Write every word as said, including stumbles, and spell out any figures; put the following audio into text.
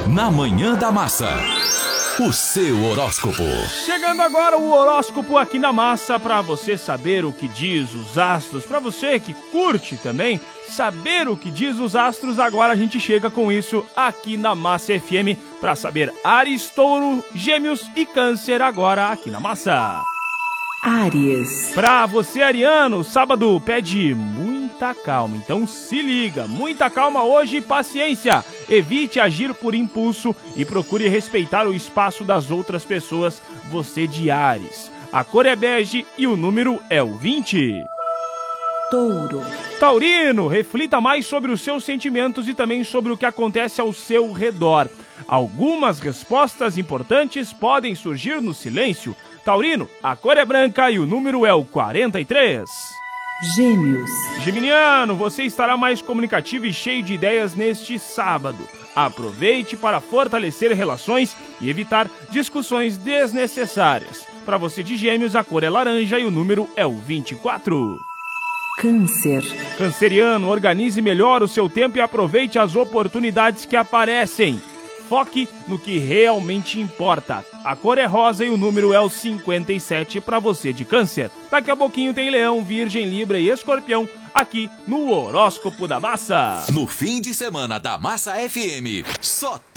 Na Manhã da Massa, o seu horóscopo. Chegando agora o horóscopo aqui na Massa, para você saber o que diz os astros. Para você que curte também saber o que diz os astros, agora a gente chega com isso aqui na Massa F M para saber Áries, Touro, Gêmeos e Câncer agora aqui na Massa. Áries. Pra você, ariano, sábado pede muita calma, então se liga, muita calma hoje e paciência. Evite agir por impulso e procure respeitar o espaço das outras pessoas, você de Áries. A cor é bege e o número é o vinte. Touro. Taurino, reflita mais sobre os seus sentimentos e também sobre o que acontece ao seu redor. Algumas respostas importantes podem surgir no silêncio. Taurino, a cor é branca e o número é o quarenta e três. Gêmeos. Geminiano, você estará mais comunicativo e cheio de ideias neste sábado. Aproveite para fortalecer relações e evitar discussões desnecessárias. Para você de Gêmeos, a cor é laranja e o número é o vinte e quatro. Câncer. Canceriano, organize melhor o seu tempo e aproveite as oportunidades que aparecem. Foque no que realmente importa. A cor é rosa e o número é o cinquenta e sete para você de Câncer. Daqui a pouquinho tem Leão, Virgem, Libra e Escorpião aqui no Horóscopo da Massa. No fim de semana da Massa F M, só